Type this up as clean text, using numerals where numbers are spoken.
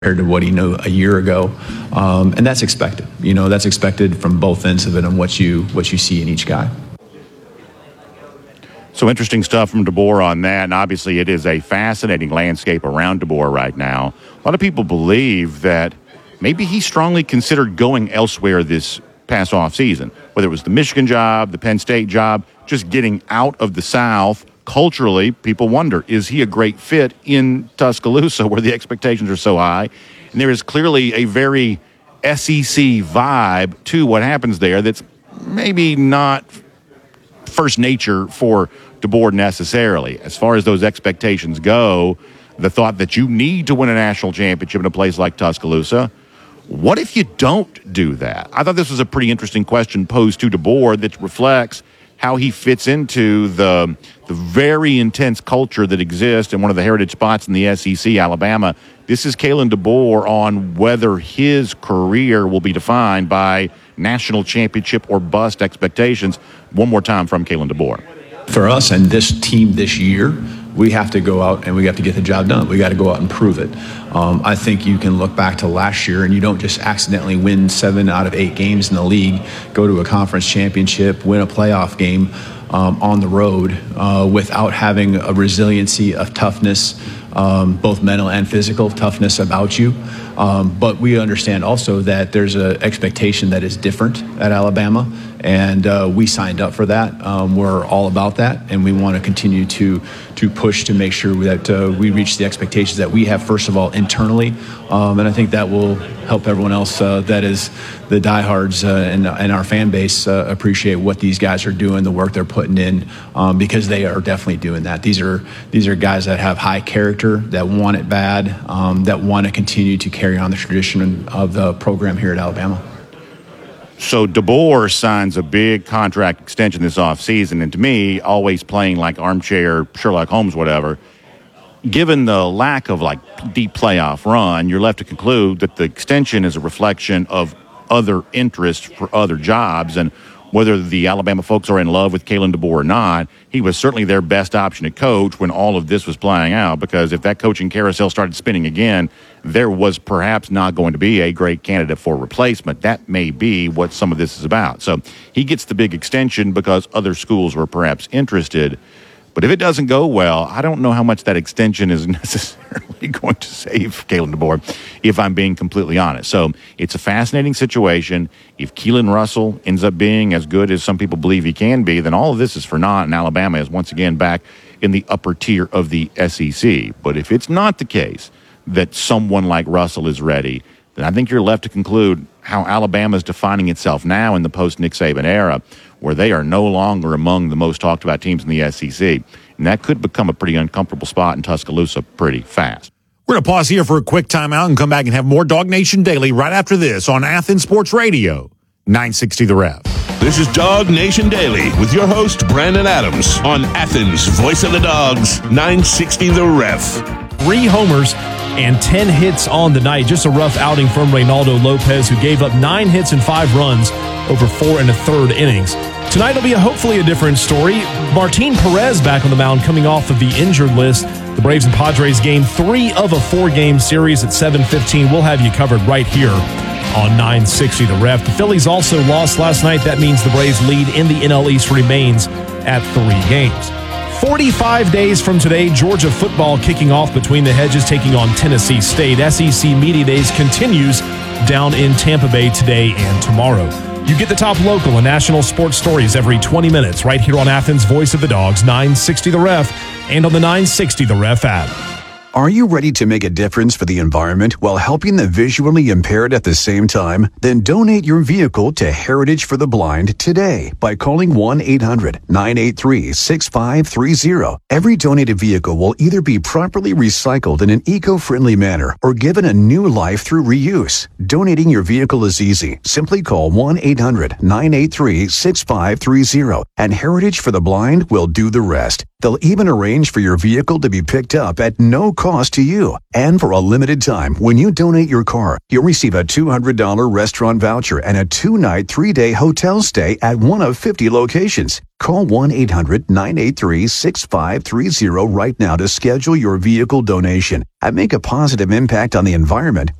compared to what he knew a year ago, and that's expected. That's expected from both ends of it and what you see in each guy. So interesting stuff from DeBoer on that, and obviously it is a fascinating landscape around DeBoer right now. A lot of people believe that maybe he strongly considered going elsewhere this past offseason, whether it was the Michigan job, the Penn State job, just getting out of the South. Culturally, people wonder, is he a great fit in Tuscaloosa where the expectations are so high? And there is clearly a very SEC vibe to what happens there that's maybe not first nature for DeBoer necessarily. As far as those expectations go, the thought that you need to win a national championship in a place like Tuscaloosa, what if you don't do that? I thought this was a pretty interesting question posed to DeBoer that reflects how he fits into the very intense culture that exists in one of the heritage spots in the SEC, Alabama. This is Kalen DeBoer on whether his career will be defined by national championship or bust expectations. One more time from Kalen DeBoer. For us and this team this year, we have to go out and we have to get the job done. We got to go out and prove it. I think you can look back to last year and you don't just accidentally win 7 out of 8 games in the league, go to a conference championship, win a playoff game on the road without having a resiliency of toughness, both mental and physical toughness about you. But we understand also that there's an expectation that is different at Alabama, and we signed up for that. We're all about that, and we want to continue to push to make sure that we reach the expectations that we have, first of all, internally, and I think that will help everyone else that is the diehards and our fan base appreciate what these guys are doing, the work they're putting in, because they are definitely doing that. These are guys that have high character, that want it bad, that want to continue to carry on the tradition of the program here at Alabama. So DeBoer signs a big contract extension this offseason, and to me, always playing like armchair Sherlock Holmes, whatever, given the lack of deep playoff run, you're left to conclude that the extension is a reflection of other interest for other jobs, and whether the Alabama folks are in love with Kalen DeBoer or not, he was certainly their best option to coach when all of this was playing out, because if that coaching carousel started spinning again, there was perhaps not going to be a great candidate for replacement. That may be what some of this is about. So he gets the big extension because other schools were perhaps interested. But if it doesn't go well, I don't know how much that extension is necessarily going to save Kalen DeBoer, if I'm being completely honest. So it's a fascinating situation. If Keelan Russell ends up being as good as some people believe he can be, then all of this is for naught, and Alabama is once again back in the upper tier of the SEC. But if it's not the case that someone like Russell is ready, then I think you're left to conclude how Alabama is defining itself now in the post-Nick Saban era, where they are no longer among the most talked about teams in the SEC. And that could become a pretty uncomfortable spot in Tuscaloosa pretty fast. We're going to pause here for a quick timeout and come back and have more Dog Nation Daily right after this on Athens Sports Radio, 960 The Ref. This is Dog Nation Daily with your host, Brandon Adams, on Athens, voice of the Dogs, 960 The Ref. 3 homers and 10 hits on the night. Just a rough outing from Reynaldo Lopez, who gave up 9 hits and 5 runs over 4 1/3 innings. Tonight will be hopefully a different story. Martin Perez back on the mound coming off of the injured list. The Braves and Padres game 3 of a 4-game series at 7:15. We'll have you covered right here on 960 The Ref. The Phillies also lost last night. That means the Braves lead in the NL East remains at 3 games. 45 days from today, Georgia football kicking off between the hedges, taking on Tennessee State. SEC Media Days continues down in Tampa Bay today and tomorrow. You get the top local and national sports stories every 20 minutes right here on Athens' Voice of the Dogs, 960 The Ref, and on the 960 The Ref app. Are you ready to make a difference for the environment while helping the visually impaired at the same time? Then donate your vehicle to Heritage for the Blind today by calling 1-800-983-6530. Every donated vehicle will either be properly recycled in an eco-friendly manner or given a new life through reuse. Donating your vehicle is easy. Simply call 1-800-983-6530 and Heritage for the Blind will do the rest. They'll even arrange for your vehicle to be picked up at no cost to you. And for a limited time, when you donate your car, you'll receive a $200 restaurant voucher and a 2-night, 3-day hotel stay at one of 50 locations. Call 1-800-983-6530 right now to schedule your vehicle donation and make a positive impact on the environment